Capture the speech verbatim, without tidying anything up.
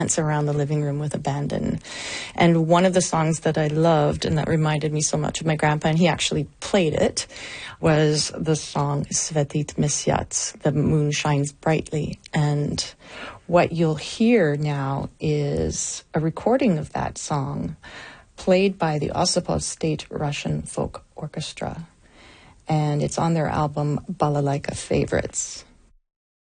around the living room with abandon. And one of the songs that I loved and that reminded me so much of my grandpa, and he actually played it, was the song Svetit Mesyac, The Moon Shines Brightly. And what you'll hear now is a recording of that song played by the Osipov State Russian Folk Orchestra. And it's on their album Balalaika Favorites.